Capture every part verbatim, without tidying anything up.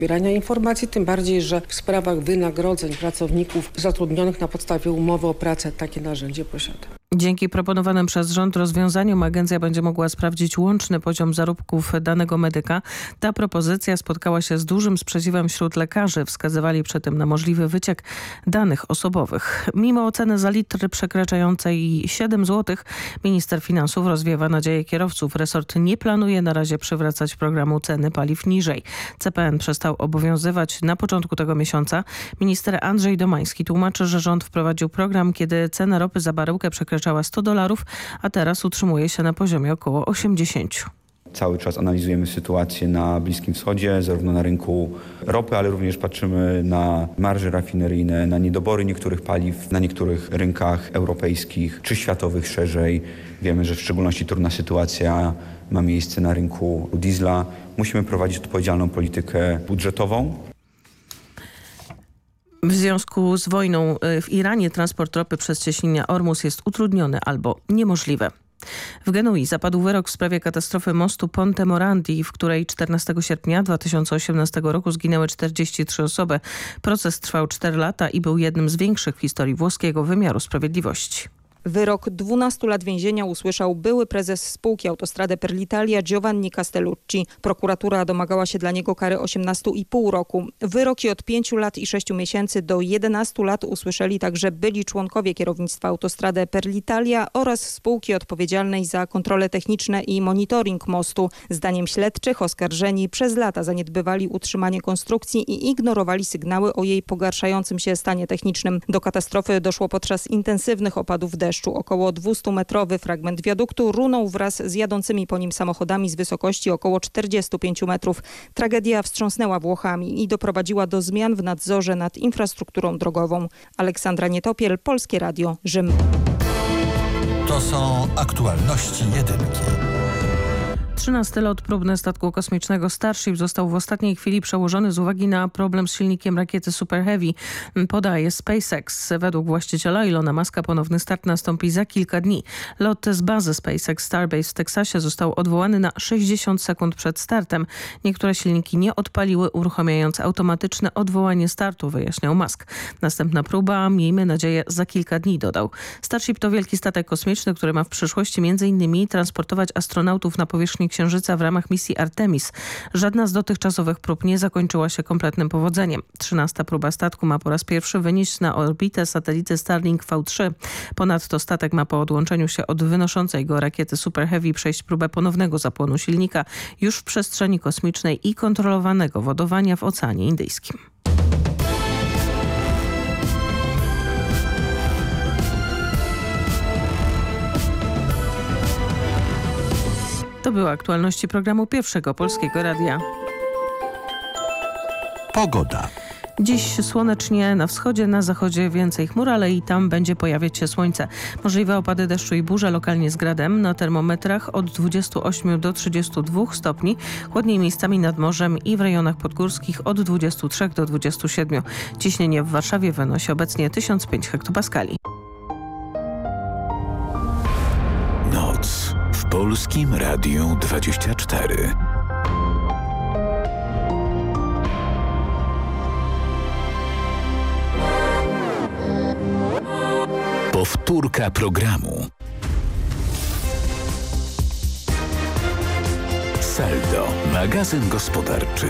Zbierania informacji, tym bardziej, że w sprawach wynagrodzeń pracowników zatrudnionych na podstawie umowy o pracę takie narzędzie posiada. Dzięki proponowanym przez rząd rozwiązaniom agencja będzie mogła sprawdzić łączny poziom zarobków danego medyka. Ta propozycja spotkała się z dużym sprzeciwem wśród lekarzy. Wskazywali przy tym na możliwy wyciek danych osobowych. Mimo oceny za litr przekraczającej siedem złotych, minister finansów rozwiewa nadzieję kierowców. Resort nie planuje na razie przywracać programu ceny paliw niżej. C P N przestał obowiązywać na początku tego miesiąca. Minister Andrzej Domański tłumaczy, że rząd wprowadził program, kiedy cena ropy za baryłkę przekraczała sto dolarów, a teraz utrzymuje się na poziomie około osiemdziesiąt. Cały czas analizujemy sytuację na Bliskim Wschodzie, zarówno na rynku ropy, ale również patrzymy na marże rafineryjne, na niedobory niektórych paliw na niektórych rynkach europejskich czy światowych szerzej. Wiemy, że w szczególności trudna sytuacja ma miejsce na rynku diesla. Musimy prowadzić odpowiedzialną politykę budżetową. W związku z wojną w Iranie transport ropy przez cieśninę Ormus jest utrudniony albo niemożliwy. W Genui zapadł wyrok w sprawie katastrofy mostu Ponte Morandi, w której czternastego sierpnia dwa tysiące osiemnastego roku zginęły czterdzieści trzy osoby. Proces trwał cztery lata i był jednym z większych w historii włoskiego wymiaru sprawiedliwości. Wyrok dwunastu lat więzienia usłyszał były prezes spółki Autostrade per l'Italia Giovanni Castellucci. Prokuratura domagała się dla niego kary osiemnastu i pół roku. Wyroki od pięciu lat i sześciu miesięcy do jedenastu lat usłyszeli także byli członkowie kierownictwa Autostrade per l'Italia oraz spółki odpowiedzialnej za kontrole techniczne i monitoring mostu. Zdaniem śledczych oskarżeni przez lata zaniedbywali utrzymanie konstrukcji i ignorowali sygnały o jej pogarszającym się stanie technicznym. Do katastrofy doszło podczas intensywnych opadów deszczu. Około dwustumetrowy fragment wiaduktu runął wraz z jadącymi po nim samochodami z wysokości około czterdziestu pięciu metrów. Tragedia wstrząsnęła Włochami i doprowadziła do zmian w nadzorze nad infrastrukturą drogową. Aleksandra Nietopiel, Polskie Radio, Rzym. To są aktualności jedynki. trzynasty lot próbny statku kosmicznego Starship został w ostatniej chwili przełożony z uwagi na problem z silnikiem rakiety Super Heavy. Podaje SpaceX. Według właściciela Ilona Muska ponowny start nastąpi za kilka dni. Lot z bazy SpaceX Starbase w Teksasie został odwołany na sześćdziesiąt sekund przed startem. Niektóre silniki nie odpaliły, uruchamiając automatyczne odwołanie startu, wyjaśniał Musk. Następna próba, miejmy nadzieję, za kilka dni, dodał. Starship to wielki statek kosmiczny, który ma w przyszłości między innymi transportować astronautów na powierzchnię Księżyca w ramach misji Artemis. Żadna z dotychczasowych prób nie zakończyła się kompletnym powodzeniem. Trzynasta próba statku ma po raz pierwszy wynieść na orbitę satelity Starlink V trzy. Ponadto statek ma po odłączeniu się od wynoszącej go rakiety Super Heavy przejść próbę ponownego zapłonu silnika już w przestrzeni kosmicznej i kontrolowanego wodowania w Oceanie Indyjskim. To były aktualności programu Pierwszego Polskiego Radia. Pogoda. Dziś słonecznie, na wschodzie, na zachodzie więcej chmur, ale i tam będzie pojawiać się słońce. Możliwe opady deszczu i burze, lokalnie z gradem. Na termometrach od dwudziestu ośmiu do trzydziestu dwóch stopni. Chłodniej miejscami nad morzem i w rejonach podgórskich od dwudziestu trzech do dwudziestu siedmiu. Ciśnienie w Warszawie wynosi obecnie tysiąc pięć hektopaskali. Noc w Polskim Radiu dwadzieścia cztery. Powtórka programu. Saldo, magazyn gospodarczy.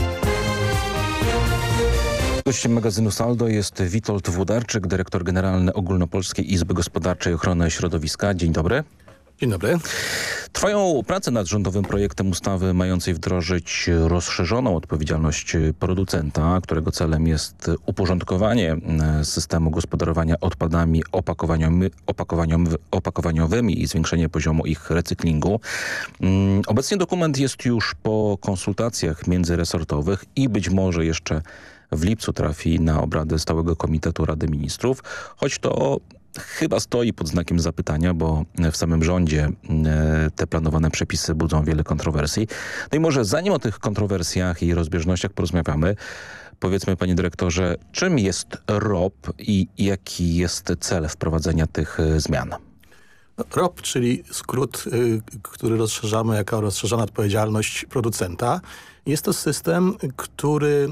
Gościem magazynu Saldo jest Witold Włodarczyk, dyrektor generalny Ogólnopolskiej Izby Gospodarczej Ochrony Środowiska. Dzień dobry. Dzień dobry. Trwają prace nad rządowym projektem ustawy mającej wdrożyć rozszerzoną odpowiedzialność producenta, którego celem jest uporządkowanie systemu gospodarowania odpadami opakowaniom, opakowaniom, opakowaniowymi i zwiększenie poziomu ich recyklingu. Obecnie dokument jest już po konsultacjach międzyresortowych i być może jeszcze w lipcu trafi na obrady Stałego Komitetu Rady Ministrów, choć to chyba stoi pod znakiem zapytania, bo w samym rządzie te planowane przepisy budzą wiele kontrowersji. No i może zanim o tych kontrowersjach i rozbieżnościach porozmawiamy, powiedzmy, panie dyrektorze, czym jest R O P i jaki jest cel wprowadzenia tych zmian? R O P, czyli skrót, y, który rozszerzamy jako rozszerzona odpowiedzialność producenta. Jest to system, który